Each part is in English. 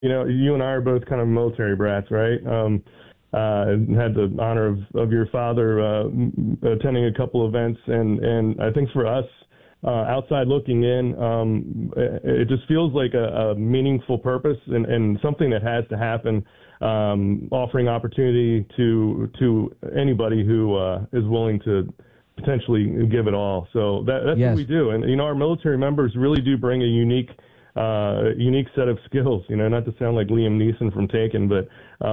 you and I are both kind of military brats, right? Had the honor of your father attending a couple events, and I think for us, outside looking in, it just feels like a meaningful purpose and something that has to happen, offering opportunity to anybody who is willing to potentially give it all. So that's Yes. what we do. And, our military members really do bring a unique set of skills, not to sound like Liam Neeson from Taken, but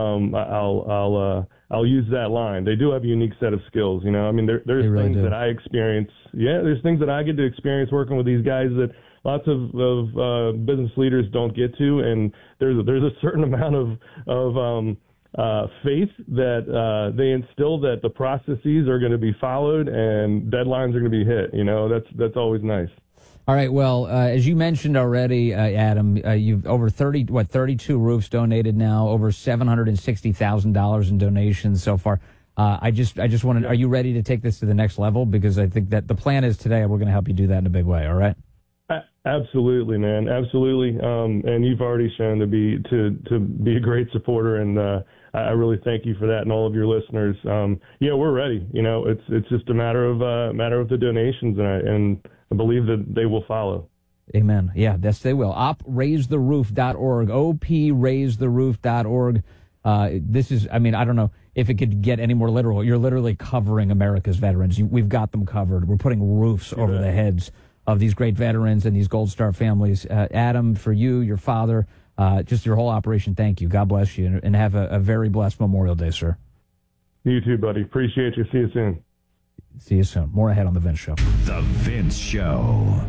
I'll use that line. They do have a unique set of skills, I mean, there's really things do. that I experience. Yeah, there's things that I get to experience working with these guys that lots of business leaders don't get to. And there's a certain amount of faith that they instill that the processes are going to be followed and deadlines are going to be hit. That's always nice. All right. Well, as you mentioned already, Adam, you've over 32 roofs donated now, over $760,000 in donations so far. I just want to. Are you ready to take this to the next level? Because I think that the plan is today we're going to help you do that in a big way. All right. Absolutely, man. Absolutely. And you've already shown to be a great supporter, and I really thank you for that, and all of your listeners. We're ready. It's just a matter of the donations, and I believe that they will follow. Amen. Yeah, yes, they will. OpRaiseTheRoof.org. OpRaiseTheRoof.org. This is, I don't know if it could get any more literal. You're literally covering America's veterans. We've got them covered. We're putting roofs over the heads of these great veterans and these Gold Star families. Adam, for you, your father, just your whole operation, thank you. God bless you, and have a very blessed Memorial Day, sir. You too, buddy. Appreciate you. See you soon. See you soon. More ahead on The Vince Show. The Vince Show.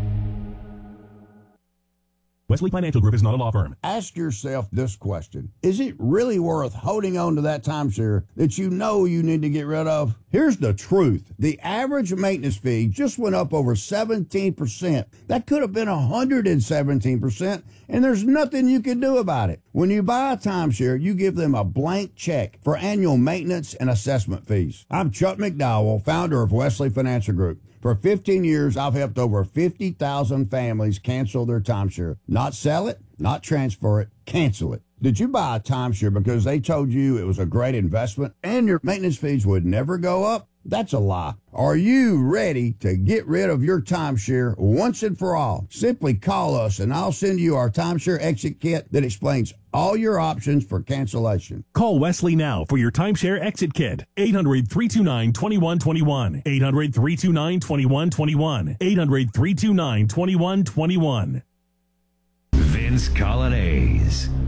Wesley Financial Group is not a law firm. Ask yourself this question. Is it really worth holding on to that timeshare that you know you need to get rid of? Here's the truth. The average maintenance fee just went up over 17%. That could have been 117%, and there's nothing you can do about it. When you buy a timeshare, you give them a blank check for annual maintenance and assessment fees. I'm Chuck McDowell, founder of Wesley Financial Group. For 15 years, I've helped over 50,000 families cancel their timeshare. Not sell it, not transfer it, cancel it. Did you buy a timeshare because they told you it was a great investment and your maintenance fees would never go up? That's a lie. Are you ready to get rid of your timeshare once and for all? Simply call us and I'll send you our timeshare exit kit that explains all your options for cancellation. Call Wesley now for your timeshare exit kit. 800-329-2121. 800-329-2121. 800-329-2121. Vince Coglianese.